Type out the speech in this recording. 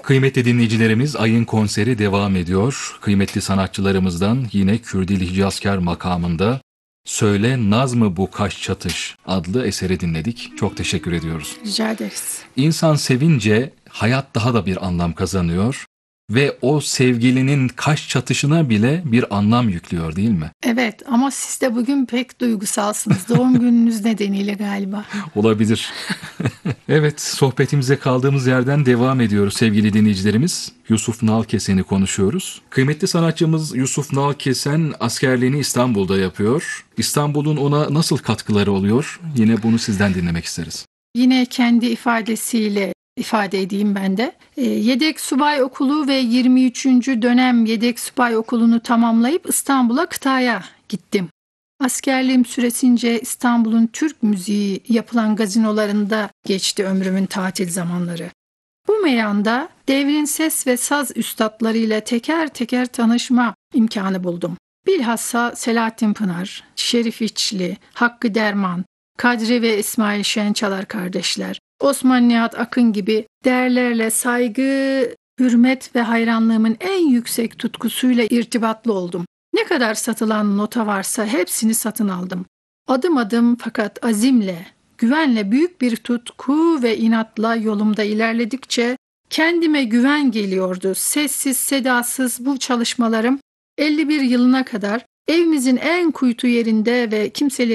Kıymetli dinleyicilerimiz, Ay'ın konseri devam ediyor. Kıymetli sanatçılarımızdan yine Kürdili Hicazkar makamında "Söyle Naz mı bu kaş çatış" adlı eseri dinledik. Çok teşekkür ediyoruz. Rica ederiz. İnsan sevince hayat daha da bir anlam kazanıyor ve o sevgilinin kaş çatışına bile bir anlam yüklüyor, değil mi? Evet, ama siz de bugün pek duygusalsınız. Doğum gününüz nedeniyle galiba. Olabilir. Evet, sohbetimize kaldığımız yerden devam ediyoruz sevgili dinleyicilerimiz. Yusuf Nalkesen'i konuşuyoruz. Kıymetli sanatçımız Yusuf Nalkesen askerliğini İstanbul'da yapıyor. İstanbul'un ona nasıl katkıları oluyor? Yine bunu sizden dinlemek isteriz. Yine kendi ifadesiyle ifade edeyim ben de. Yedek Subay Okulu ve 23. dönem Yedek Subay Okulu'nu tamamlayıp İstanbul'a kıtaya gittim. Askerliğim süresince İstanbul'un Türk müziği yapılan gazinolarında geçti ömrümün tatil zamanları. Bu meyanda devrin ses ve saz üstadlarıyla teker teker tanışma imkanı buldum. Bilhassa Selahattin Pınar, Şerif İçli, Hakkı Derman, Kadri ve İsmail Şençalar kardeşler, Osman Nihat Akın gibi değerlerle saygı, hürmet ve hayranlığımın en yüksek tutkusuyla irtibatlı oldum. Ne kadar satılan nota varsa hepsini satın aldım. Adım adım fakat azimle, güvenle, büyük bir tutku ve inatla yolumda ilerledikçe kendime güven geliyordu. Sessiz sedasız bu çalışmalarım 51 yılına kadar evimizin en kuytu yerinde ve kimseleri